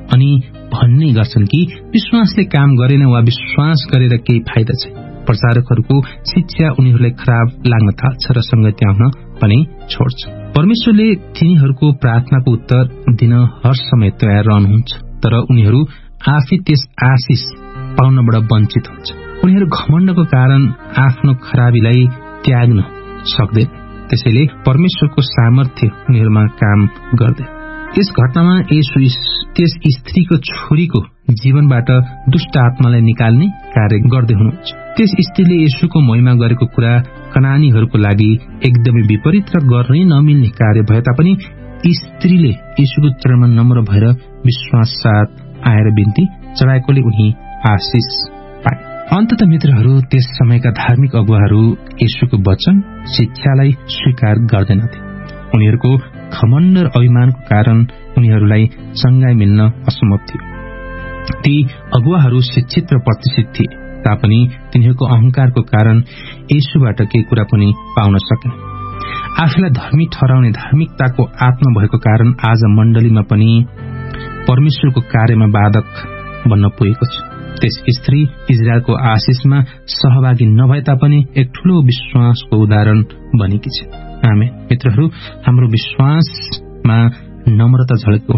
अनि भन्ने गर्छन् कि विश्वासले काम गरेन वा विश्वास गरेर केही फाइदा छैन। प्रचारकहरूको शिक्षा उनीहरूलाई खराब लाग्न थाल्छ र संगति आउन पनि छोड्छ। परमेश्वरले तिनीहरूको प्रार्थनाको उत्तर दिन हर समय तयार रहनुहुन्छ, तर उनीहरू आफै त्यस आशिष पाउनबाट वञ्चित हुन्छ। उनीहरू घमण्डको कारण आफ्नो खराबीलाई त्याग्न सक्दैन, त्यसैले परमेश्वरको सामर्थ्य उनीहरूमा काम गर्दैन। यस घटनामा येशू त्यस स्त्रीको छोरीको जीवनबाट दुष्ट आत्मालाई निकाल्ने कार्य गर्दै हुनुहुन्छ। त्यस स्त्रीले येशूको महिमा गरेको कुरा कनानीहरूको लागि एकदमै विपरीत र गर्नै नमिल्ने कार्य भए तापनि स्त्रीले येशूको चरणमा नम्र भएर विश्वास साथ आएर बिन्ती चढाएकोले उनी आशिष पाए। अन्ततः मित्रहरू, त्यस समयका धार्मिक अगुवाहरू येशूको वचन शिक्षालाई स्वीकार गर्दैनथे। उनीहरूको घमण्ड र अभिमानको कारण उनीहरूलाई चंगाई मिल्न असम्भव थियो। ती अगुवाहरू शिक्षित र प्रतिष्ठित थिए तापनि तिनीहरूको अहंकारको कारण येशूबाट केही कुरा पनि पाउन सकेन। आफूलाई धर्मी ठहराउने धार्मिकताको आत्मा भएको कारण आज मण्डलीमा पनि परमेश्वरको कार्यमा बाधक बन्न पुगेको छ। त्यस स्त्री इजरायलको आशिषमा सहभागी नभए तापनि एक ठूलो विश्वासको उदाहरण बनेकी छ। आमेन। मित्रहरू, हाम्रो विश्वासमा नम्रता झल्को